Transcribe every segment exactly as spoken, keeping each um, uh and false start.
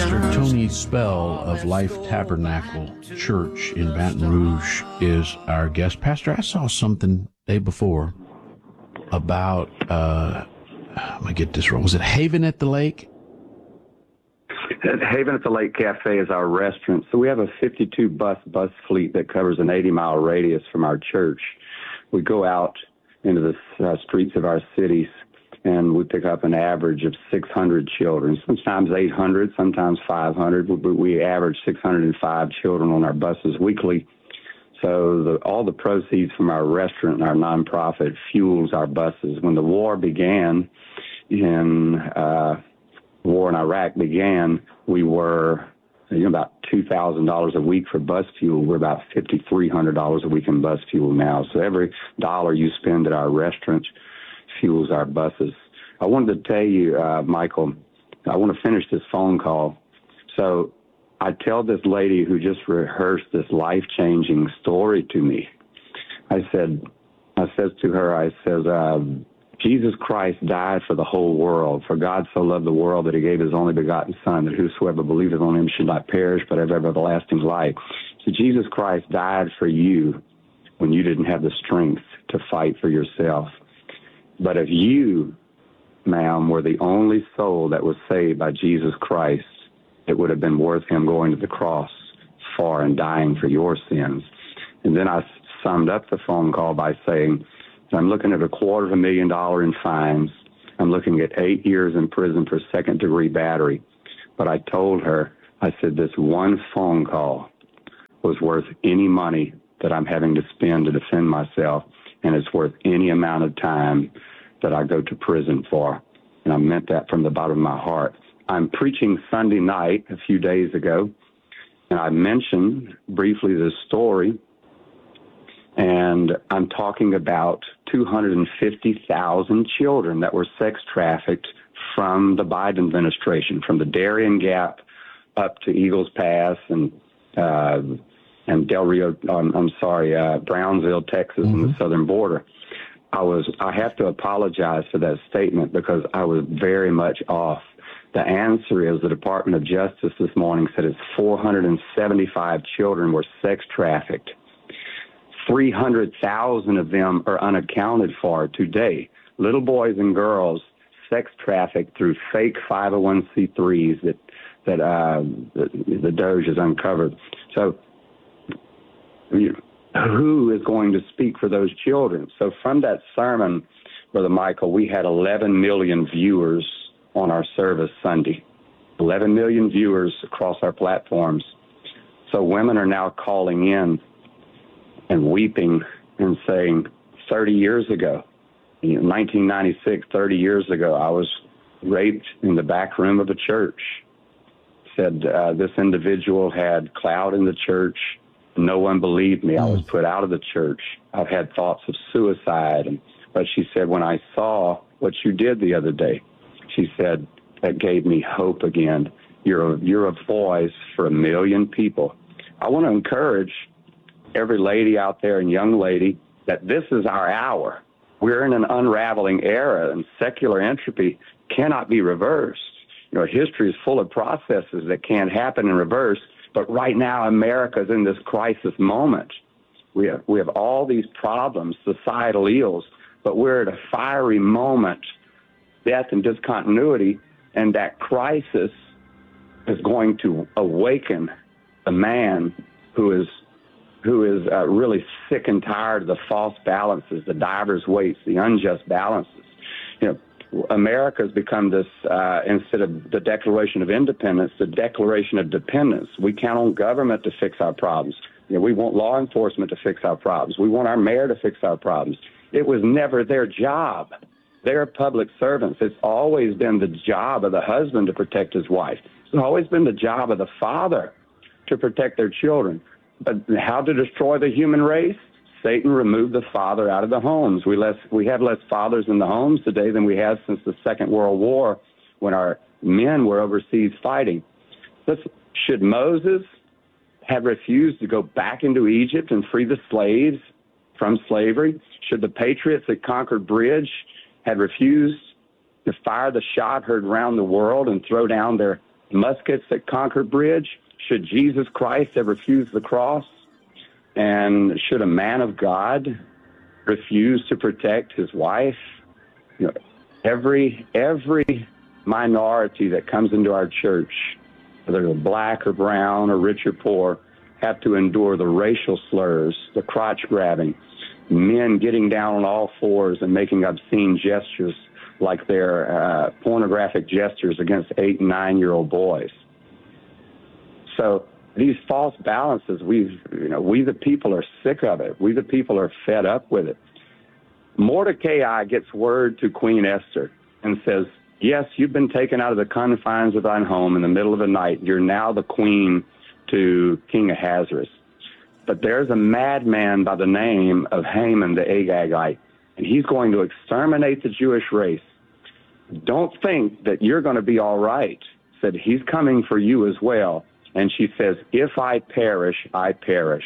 Pastor Tony Spell of Life Tabernacle Church in Baton Rouge is our guest. Pastor, I saw something day before about, uh, let me get this wrong. Was it Haven at the Lake? Haven at the Lake Cafe is our restaurant. So we have a fifty-two bus bus fleet that covers an eighty mile radius from our church. We go out into the uh, streets of our cities, and we pick up an average of six hundred children, sometimes eight hundred, sometimes five hundred, but we average six hundred five children on our buses weekly. So the, all the proceeds from our restaurant and our nonprofit fuels our buses. When the war began, in uh, war in Iraq began, we were you know, about two thousand dollars a week for bus fuel. We're about five thousand three hundred dollars a week in bus fuel now. So every dollar you spend at our restaurant fuels our buses. I wanted to tell you, uh, Michael, I want to finish this phone call. So I tell this lady who just rehearsed this life-changing story to me, I said, I says to her, I says, uh, Jesus Christ died for the whole world. For God so loved the world that he gave his only begotten Son, that whosoever believeth on him should not perish, but have everlasting life. So Jesus Christ died for you when you didn't have the strength to fight for yourself. But if you, ma'am, were the only soul that was saved by Jesus Christ, it would have been worth him going to the cross for and dying for your sins. And then I summed up the phone call by saying, I'm looking at a quarter of a million dollars in fines. I'm looking at eight years in prison for second-degree battery. But I told her, I said, this one phone call was worth any money that I'm having to spend to defend myself, and it's worth any amount of time that I go to prison for. And I meant that from the bottom of my heart. I'm preaching Sunday night a few days ago, and I mentioned briefly this story, and I'm talking about two hundred fifty thousand children that were sex trafficked from the Biden administration, from the Darien Gap up to Eagles Pass and uh, and Del Rio, um, I'm sorry, uh, Brownsville, Texas, mm-hmm. and the southern border. I was, I have to apologize for that statement because I was very much off. The answer is the Department of Justice this morning said it's four hundred seventy-five children were sex trafficked. three hundred thousand of them are unaccounted for today. Little boys and girls sex trafficked through fake five oh one c threes that, that uh, the, the Doge has uncovered. So you know, who is going to speak for those children? So from that sermon, Brother Michael, we had eleven million viewers on our service Sunday, eleven million viewers across our platforms. So women are now calling in and weeping and saying, thirty years ago, you know, nineteen ninety-six, thirty years ago, I was raped in the back room of a church. Said uh, this individual had clout in the church. No one believed me. I was put out of the church. I've had thoughts of suicide. And, but she said, when I saw what you did the other day, she said, that gave me hope again. You're a, you're a voice for a million people. I want to encourage every lady out there and young lady that this is our hour. We're in an unraveling era, and secular entropy cannot be reversed. You know, history is full of processes that can't happen in reverse, but right now America is in this crisis moment. We have, we have all these problems, societal ills, but we're at a fiery moment, death and discontinuity, and that crisis is going to awaken a man who is who is uh, really sick and tired of the false balances, the divers weights, the unjust balances. You know, America has become this, uh, instead of the Declaration of Independence, the Declaration of Dependence. We count on government to fix our problems. You know, we want law enforcement to fix our problems. We want our mayor to fix our problems. It was never their job. They're public servants. It's always been the job of the husband to protect his wife. It's always been the job of the father to protect their children. But how to destroy the human race? Satan removed the father out of the homes. We less we have less fathers in the homes today than we have since the Second World War, when our men were overseas fighting. Listen, should Moses have refused to go back into Egypt and free the slaves from slavery? Should the patriots at Concord Bridge had refused to fire the shot heard around the world and throw down their muskets at Concord Bridge? Should Jesus Christ have refused the cross? And should a man of God refuse to protect his wife? You know, every every minority that comes into our church, whether they're black or brown or rich or poor, have to endure the racial slurs, the crotch grabbing, men getting down on all fours and making obscene gestures like they're uh, pornographic gestures against eight and nine-year-old boys. So these false balances, we've, you know, we the people are sick of it. We the people are fed up with it. Mordecai gets word to Queen Esther and says, yes, you've been taken out of the confines of thine home in the middle of the night. You're now the queen to King Ahasuerus. But there's a madman by the name of Haman the Agagite, and he's going to exterminate the Jewish race. Don't think that you're going to be all right. Said, he's coming for you as well. And she says, if I perish, I perish.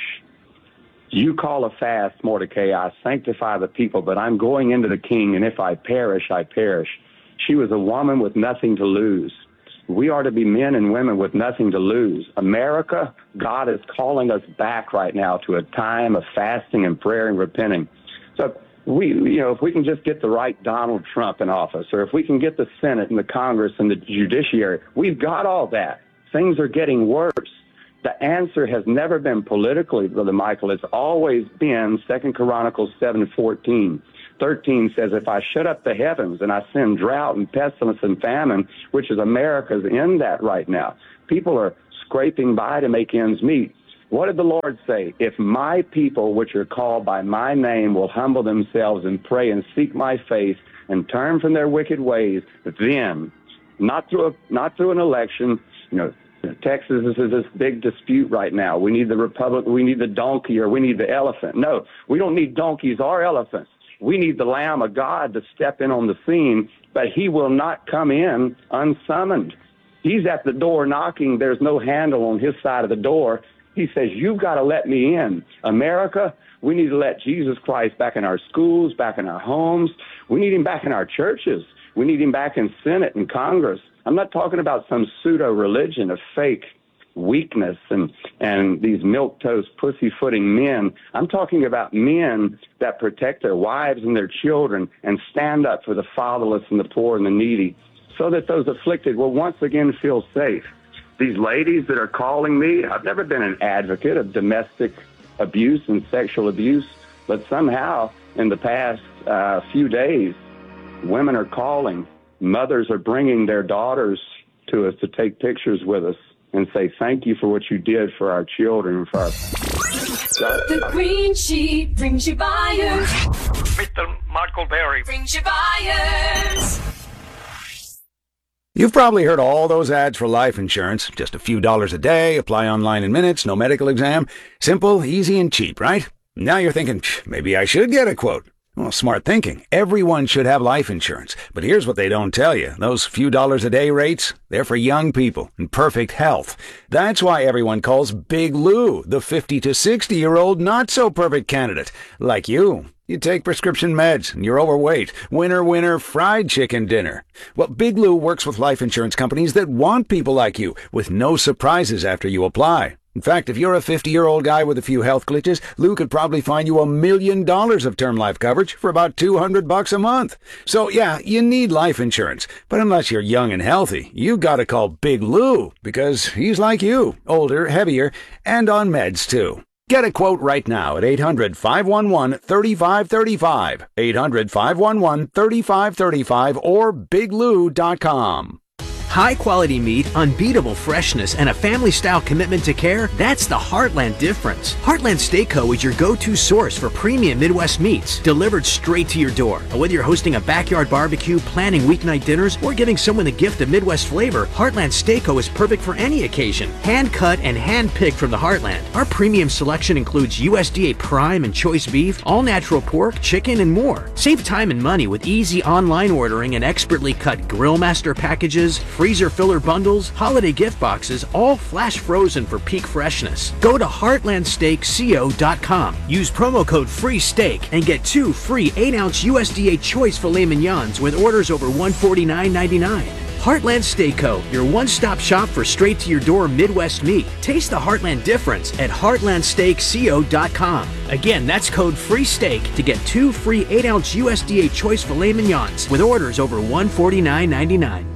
You call a fast, Mordecai, sanctify the people, but I'm going into the king, and if I perish, I perish. She was a woman with nothing to lose. We are to be men and women with nothing to lose. America, God is calling us back right now to a time of fasting and prayer and repenting. So we, you know, if we can just get the right Donald Trump in office, or if we can get the Senate and the Congress and the judiciary, we've got all that. Things are getting worse. The answer has never been politically, Brother Michael. It's always been Second Chronicles seven fourteen. thirteen says, if I shut up the heavens and I send drought and pestilence and famine, which is America's in that right now. People are scraping by to make ends meet. What did the Lord say? If my people, which are called by my name, will humble themselves and pray and seek my face and turn from their wicked ways, then, not through a, not through an election, you know, Texas is this big dispute right now. We need the Republic, we need the donkey, or we need the elephant. No, we don't need donkeys or elephants. We need the Lamb of God to step in on the scene, but he will not come in unsummoned. He's at the door knocking. There's no handle on his side of the door. He says, you've got to let me in. America, we need to let Jesus Christ back in our schools, back in our homes. We need him back in our churches. We need him back in Senate and Congress. I'm not talking about some pseudo-religion of fake weakness and, and these milquetoast, pussyfooting men. I'm talking about men that protect their wives and their children and stand up for the fatherless and the poor and the needy so that those afflicted will once again feel safe. These ladies that are calling me, I've never been an advocate of domestic abuse and sexual abuse, but somehow in the past uh, few days, women are calling. Mothers are bringing their daughters to us to take pictures with us and say, thank you for what you did for our children and for our... The Green Sheet brings you buyers. Mister Michael Berry brings you buyers. You've probably heard all those ads for life insurance. Just a few dollars a day, apply online in minutes, no medical exam. Simple, easy, and cheap, right? Now you're thinking, maybe I should get a quote. Well, smart thinking. Everyone should have life insurance. But here's what they don't tell you. Those few dollars a day rates, they're for young people in perfect health. That's why everyone calls Big Lou the fifty to sixty-year-old not-so-perfect candidate. Like you. You take prescription meds, and you're overweight. Winner, winner, fried chicken dinner. Well, Big Lou works with life insurance companies that want people like you, with no surprises after you apply. In fact, if you're a fifty-year-old guy with a few health glitches, Lou could probably find you a million dollars of term life coverage for about two hundred bucks a month. So yeah, you need life insurance. But unless you're young and healthy, you gotta call Big Lou, because he's like you, older, heavier, and on meds too. Get a quote right now at eight hundred, five one one, three five three five, eight hundred, five one one, three five three five, or big lou dot com. High-quality meat, unbeatable freshness, and a family-style commitment to care, that's the Heartland difference. Heartland Steak Co. is your go-to source for premium Midwest meats, delivered straight to your door. And whether you're hosting a backyard barbecue, planning weeknight dinners, or giving someone the gift of Midwest flavor, Heartland Steak Co. is perfect for any occasion. Hand-cut and hand-picked from the Heartland. Our premium selection includes U S D A prime and choice beef, all-natural pork, chicken, and more. Save time and money with easy online ordering and expertly cut Grill Master packages, freezer filler bundles, holiday gift boxes, all flash frozen for peak freshness. Go to heartland steak co dot com. Use promo code FREESTEAK and get two free eight ounce U S D A choice filet mignons with orders over one forty-nine ninety-nine. Heartland Steak Co., your one-stop shop for straight-to-your-door Midwest meat. Taste the Heartland difference at heartland steak co dot com. Again, that's code FREESTEAK to get two free eight ounce U S D A choice filet mignons with orders over one hundred forty-nine ninety-nine.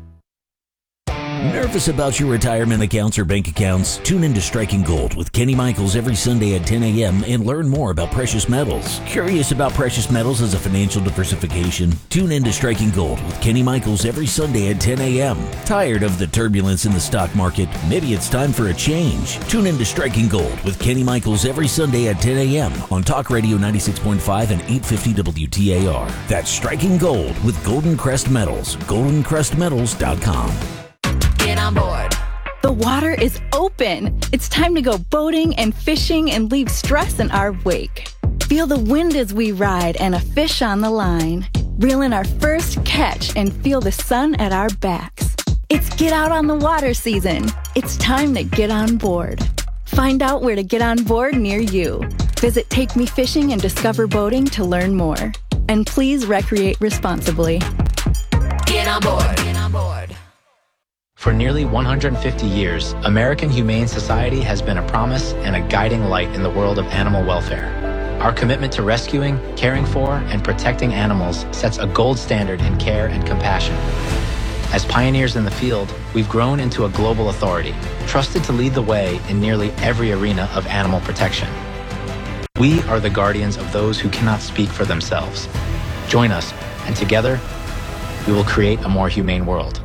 Nervous about your retirement accounts or bank accounts? Tune in to Striking Gold with Kenny Michaels every Sunday at ten a.m. and learn more about precious metals. Curious about precious metals as a financial diversification? Tune in to Striking Gold with Kenny Michaels every Sunday at ten a.m. Tired of the turbulence in the stock market? Maybe it's time for a change. Tune in to Striking Gold with Kenny Michaels every Sunday at ten a.m. on Talk Radio ninety-six point five and eight fifty W T A R. That's Striking Gold with Golden Crest Metals. golden crest metals dot com. Get on board. The water is open. It's time to go boating and fishing and leave stress in our wake. Feel the wind as we ride and a fish on the line. Reel in our first catch and feel the sun at our backs. It's get out on the water season. It's time to get on board. Find out where to get on board near you. Visit Take Me Fishing and Discover Boating to learn more. And please recreate responsibly. Get on board. Get on board. For nearly one hundred fifty years, American Humane Society has been a promise and a guiding light in the world of animal welfare. Our commitment to rescuing, caring for, and protecting animals sets a gold standard in care and compassion. As pioneers in the field, we've grown into a global authority, trusted to lead the way in nearly every arena of animal protection. We are the guardians of those who cannot speak for themselves. Join us, and together, we will create a more humane world.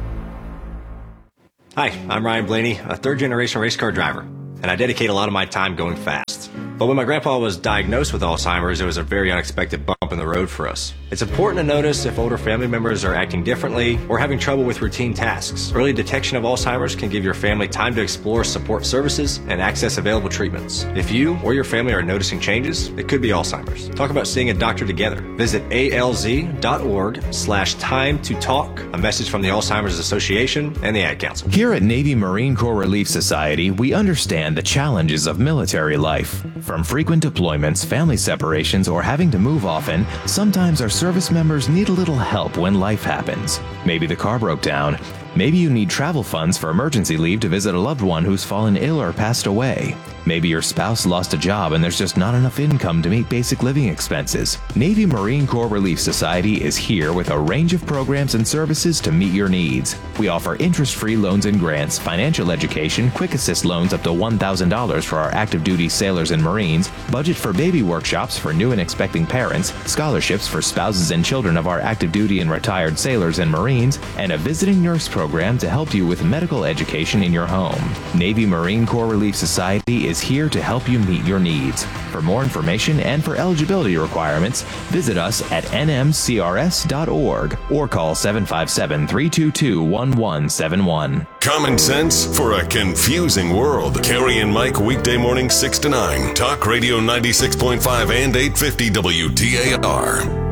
Hi, I'm Ryan Blaney, a third-generation race car driver, and I dedicate a lot of my time going fast. But when my grandpa was diagnosed with Alzheimer's, it was a very unexpected bump in the road for us. It's important to notice if older family members are acting differently or having trouble with routine tasks. Early detection of Alzheimer's can give your family time to explore support services and access available treatments. If you or your family are noticing changes, it could be Alzheimer's. Talk about seeing a doctor together. Visit alz.org slash time to talk. A message from the Alzheimer's Association and the Ad Council. Here at Navy Marine Corps Relief Society, we understand the challenges of military life. From frequent deployments, family separations, or having to move often, sometimes our service members need a little help when life happens. Maybe the car broke down. Maybe you need travel funds for emergency leave to visit a loved one who's fallen ill or passed away. Maybe your spouse lost a job and there's just not enough income to meet basic living expenses. Navy Marine Corps Relief Society is here with a range of programs and services to meet your needs. We offer interest-free loans and grants, financial education, quick assist loans up to one thousand dollars for our active duty sailors and Marines, budget for baby workshops for new and expecting parents, scholarships for spouses and children of our active duty and retired sailors and Marines, and a visiting nurse program to help you with medical education in your home. Navy Marine Corps Relief Society is here to help you meet your needs. For more information and for eligibility requirements, visit us at n m c r s dot org or call seven five seven, three two two, one one seven one. Common sense for a confusing world. Carrie and Mike, weekday morning six to nine. Talk Radio ninety-six point five and eight fifty W T A R.